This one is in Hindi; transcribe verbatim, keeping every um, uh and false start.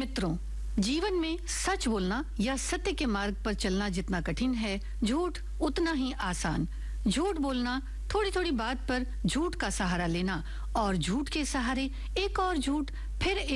मित्रों, जीवन में सच बोलना या सत्य के मार्ग पर चलना जितना कठिन है, झूठ उतना ही आसान। झूठ बोलना, थोड़ी थोड़ी बात पर झूठ का सहारा लेना और झूठ के सहारे एक और झूठ, फिर